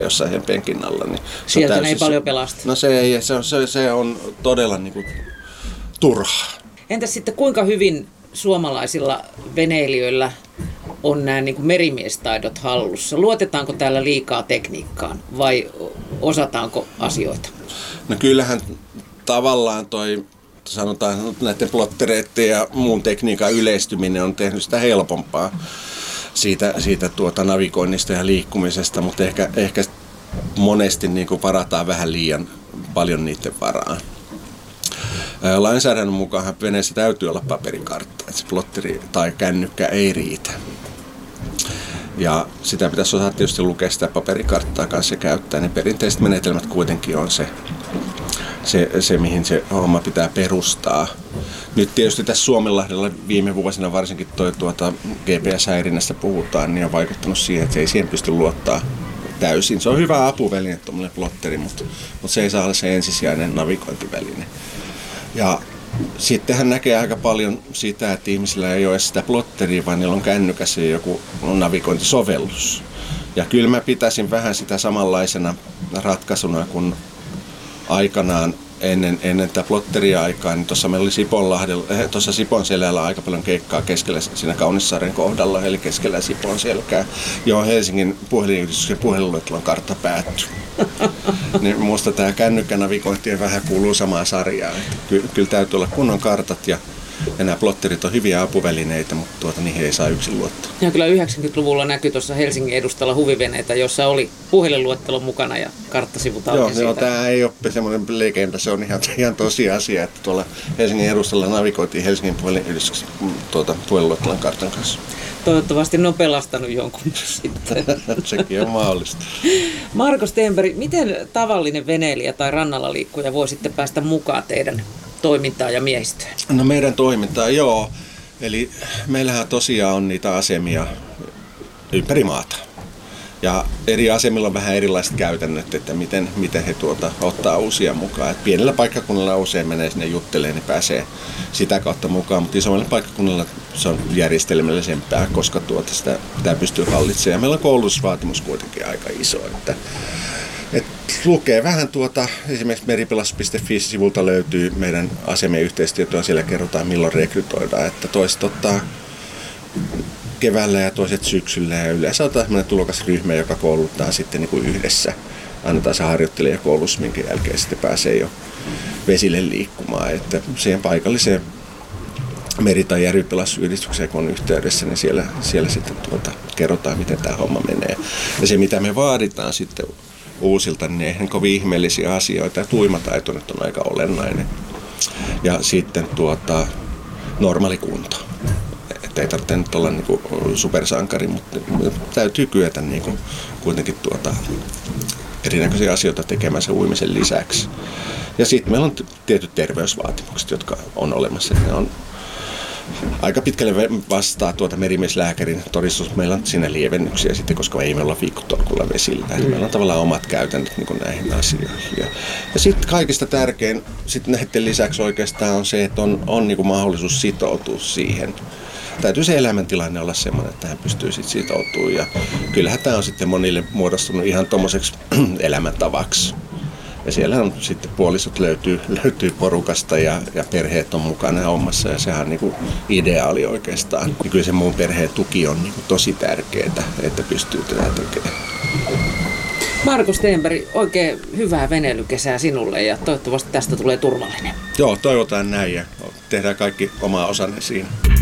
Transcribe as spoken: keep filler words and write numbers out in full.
jossain sen penkin alla. Niin sieltä täysin, ei paljon pelasta. No se, ei, se, se, se on todella niin kuin turhaa. Entäs sitten kuinka hyvin suomalaisilla veneilijöillä on nämä niin kuin merimiestaidot hallussa? Luotetaanko täällä liikaa tekniikkaan vai osataanko asioita? No kyllähän tavallaan toi, sanotaan näiden plottereiden ja muun tekniikan yleistyminen on tehnyt sitä helpompaa siitä, siitä tuota navigoinnista ja liikkumisesta, mutta ehkä, ehkä monesti niin kuin varataan vähän liian paljon niiden varaan. Lainsäädännön mukaan veneessä täytyy olla paperikartta, että se plotteri tai kännykkä ei riitä. Ja sitä pitäisi osata tietysti lukea sitä paperikarttaa kanssa ja käyttää. Ne perinteiset menetelmät kuitenkin on se, se, se, mihin se homma pitää perustaa. Nyt tietysti tässä Suomenlahdella viime vuosina varsinkin toi, tuota, G P S-häirinnästä puhutaan, niin on vaikuttanut siihen, että se ei siihen pysty luottaa täysin. Se on hyvä apuväline, tuommoinen plotteri, mutta, mutta se ei saa olla se ensisijainen navigointiväline. Ja sittenhän näkee aika paljon sitä, että ihmisillä ei ole sitä plotteria, vaan niillä on kännykässä joku navigointisovellus. Ja kyllä mä pitäisin vähän sitä samanlaisena ratkaisuna kuin aikanaan ennen, ennen tätä plotteria-aikaa, niin tuossa meillä oli Siponlahdella, tuossa Siponselällä aika paljon keikkaa keskellä siinä Kaunissaaren kohdalla, eli keskellä Siponselkää, johon Helsingin puhelinyhdistyksen puhelinluettelon kartta päättyi. Niin minusta tämä kännykkänavigointi vähän kuuluu samaan sarjaan. Ky- kyllä täytyy olla kunnon kartat ja, ja nämä plotterit on hyviä apuvälineitä, mutta tuota, niihin ei saa yksin luottaa. Ja kyllä yhdeksänkymmentäluvulla näkyi tuossa Helsingin edustalla huviveneitä, jossa oli puhelinluettelo mukana ja karttasivut auki siitä. Joo, tämä ei ole semmoinen legenda, se on ihan, ihan tosiasia, että tuolla Helsingin edustalla navigoitiin Helsingin puhelinyhdistyksen tuota, puhelinluettelon kartan kanssa. Toivottavasti ne on pelastanut jonkun sitten. Sekin on mahdollista. Marko Stenberg, miten tavallinen veneilijä tai rannalla liikkuja voi sitten päästä mukaan teidän toimintaan ja miehistöön? No meidän toimintaan, joo. Eli meillähän tosiaan on niitä asemia ympäri maata. Ja eri asemilla on vähän erilaiset käytännöt, että miten, miten he tuota, ottaa uusia mukaan. Et pienellä paikkakunnalla usein menee sinne juttelemaan, niin pääsee sitä kautta mukaan, mutta isommalla paikkakunnalla se on järjestelmällisempää, koska tuota sitä, sitä pystyy hallitsemaan. Ja meillä on koulutusvaatimus kuitenkin aika iso. Että, et lukee vähän tuota, esimerkiksi meripelastus piste fi-sivulta löytyy meidän asemien yhteistyötä, siellä kerrotaan milloin rekrytoidaan, että toiset ottaa keväällä ja toiset syksyllä ja yleensä on tämmöinen tulokasryhmä, joka kouluttaa sitten niin kuin yhdessä. Annetaan se harjoittelijakoulutus, minkä jälkeen sitten pääsee jo vesille liikkumaan. Että siihen paikalliseen meri- tai järvipelastusyhdistykseen, kun on yhteydessä, niin siellä, siellä sitten tuota, kerrotaan, miten tämä homma menee. Ja se, mitä me vaaditaan sitten uusilta, niin eihän kovin ihmeellisiä asioita. Ja tuimataito nyt on aika olennainen. Ja sitten tuota, normaali kunto. Että ei tarvitse nyt olla niin kuin supersankari, mutta täytyy kyetä niin kuin kuitenkin tuota erinäköisiä asioita tekemään sen uimisen lisäksi. Ja sitten meillä on tietyt terveysvaatimukset, jotka on olemassa. Ne on aika pitkälle vastaa tuota merimieslääkärin todistus. Meillä on siinä lievennyksiä sitten, koska ei me olla viikkotolkulla vesillä. Mm. Meillä on tavallaan omat käytännöt niin kuin näihin asioihin. Ja, ja sitten kaikista tärkein sitten näiden lisäksi oikeastaan on se, että on, on niin kuin mahdollisuus sitoutua siihen. Täytyy se elämäntilanne olla semmoinen, että hän pystyy sitten sitoutumaan. Ja kyllähän tämä on sitten monille muodostunut ihan tommoseksi elämäntavaksi. Ja siellä on sitten puolisot löytyy, löytyy porukasta ja, ja perheet on mukana hommassa ja sehän on niin kuin ideaali oikeastaan. Ja kyllä se muun perheen tuki on niin kuin tosi tärkeää, että pystyy tätä tekemään. Marko Stenberg, oikein hyvää veneilykesää sinulle ja toivottavasti tästä tulee turvallinen. Joo, toivotaan näin ja tehdään kaikki omaa osanne siinä.